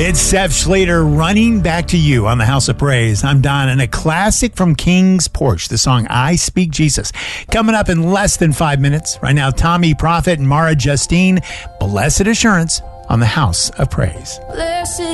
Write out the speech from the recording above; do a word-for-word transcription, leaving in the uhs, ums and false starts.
It's Seth Slater running back to you on the House of Praise. I'm Don, and a classic from King's Porch, the song I Speak Jesus. Coming up in less than five minutes. Right now, Tommy Prophet and Mara Justine, Blessed Assurance on the House of Praise. Blessed